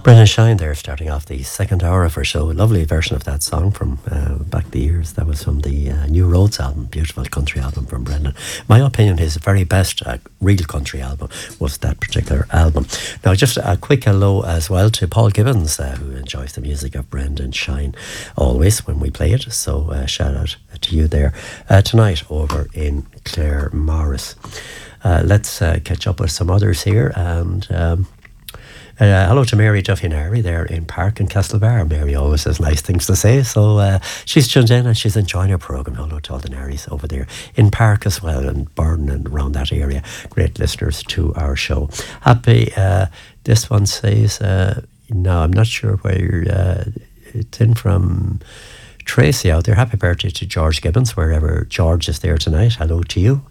Brendan Shine there, starting off the second hour of our show. A lovely version of that song from back the years. That was from the New Roads album, beautiful country album from Brendan. My opinion, his very best real country album was that particular album. Now, just a quick hello as well to Paul Gibbons, who enjoys the music of Brendan Shine always when we play it. So shout out to you there tonight over in Clare Morris. Let's catch up with some others here and... hello to Mary Duffy Nary there in Park in Castlebar. Mary always has nice things to say, so she's tuned in and she's enjoying her programme. Hello to all the Narys over there in Park as well, and Burn and around that area. Great listeners to our show. Happy, this one says, no, I'm not sure where it's in from. Tracy out there, happy birthday to George Gibbons, wherever George is there tonight. Hello to you.